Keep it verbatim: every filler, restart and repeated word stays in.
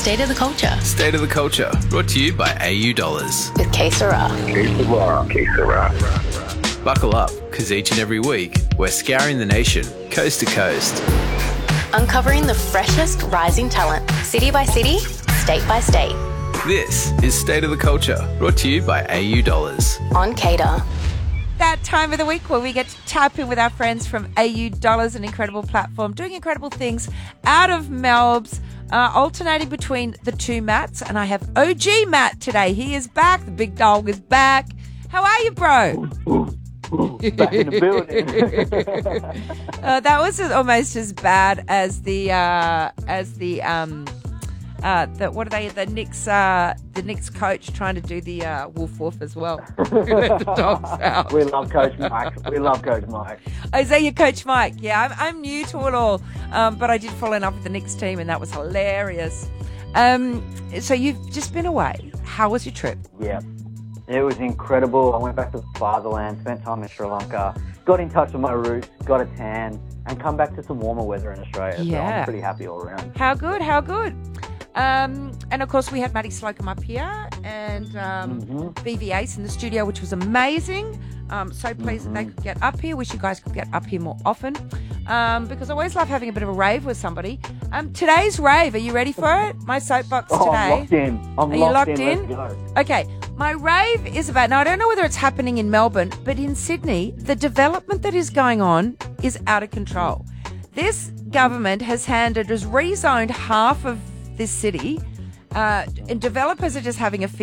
State of the Culture. State of the Culture, brought to you by A U Dollars. With K Sarah. K Sarah. K Sarah. Buckle up, because each and every week, we're scouring the nation, coast to coast. Uncovering the freshest rising talent, city by city, state by state. This is State of the Culture, brought to you by A U Dollars. On Cater. That time of the week where we get to tap in with our friends from A U Dollars, an incredible platform, doing incredible things out of Melbs, uh, alternating between the two Matts. And I have O G Matt today. He is back. The big dog is back. How are you, bro? Back in the building. uh, that was almost as bad as the uh, as the um uh the what are they the Knicks uh the Knicks coach trying to do the uh, woof woof as well. Let the dogs out. We love Coach Mike. We love Coach Mike. Oh, is that your Coach Mike? Yeah, I'm I'm new to it all, um, but I did fall in love with the Knicks team, and that was hilarious. Um, so you've just been away. How was your trip? Yeah. It was incredible. I went back to the fatherland, spent time in Sri Lanka, got in touch with my roots, got a tan, and come back to some warmer weather in Australia. Yeah. So I'm pretty happy all around. How good, how good. Um, and of course we had Maddie Slocum up here and um, Mm-hmm. B V Ace in the studio, which was amazing. Um, so pleased Mm-hmm. that they could get up here. Wish you guys could get up here more often, um, because I always love having a bit of a rave with somebody. Um, today's rave, are you ready for it? My soapbox Oh, today. I'm locked in. I'm Are you locked, locked in. in? Let's go. Okay, my rave is about, now I don't know whether it's happening in Melbourne, but in Sydney, the development that is going on is out of control. This government has handed, has rezoned half of this city, uh, and developers are just having a fit.